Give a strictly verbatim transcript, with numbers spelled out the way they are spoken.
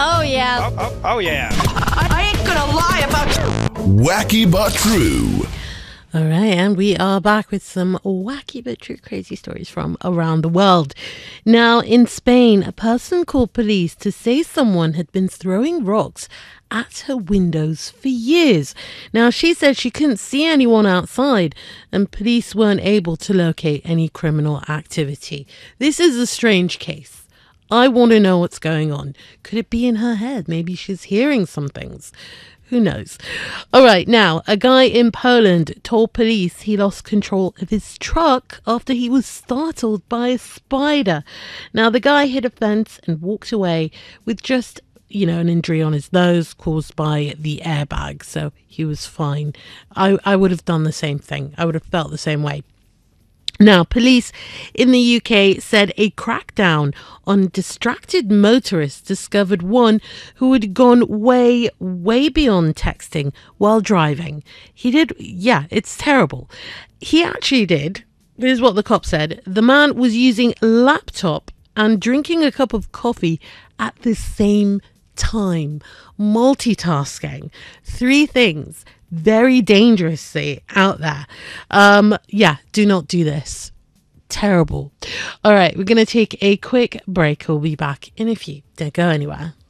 Oh, yeah. Oh, oh, oh yeah. I, I ain't gonna lie about you. Wacky but true. All right, and we are back with some wacky but true crazy stories from around the world. Now, in Spain, a person called police to say someone had been throwing rocks at her windows for years. Now, she said she couldn't see anyone outside and police weren't able to locate any criminal activity. This is a strange case. I want to know what's going on. Could it be in her head? Maybe she's hearing some things. Who knows? All right, now, a guy in Poland told police he lost control of his truck after he was startled by a spider. Now, the guy hit a fence and walked away with just, you know, an injury on his nose caused by the airbag. So he was fine. I, I would have done the same thing. I would have felt the same way. Now, police in the U K said a crackdown on distracted motorists discovered one who had gone way, way beyond texting while driving. He did, yeah, it's terrible. He actually did, here's what the cop said, the man was using a laptop and drinking a cup of coffee at the same time. Multitasking. Three things. Very dangerously out there. Um, yeah, do not do this. Terrible. All right, we're going to take a quick break. We'll be back in a few. Don't go anywhere.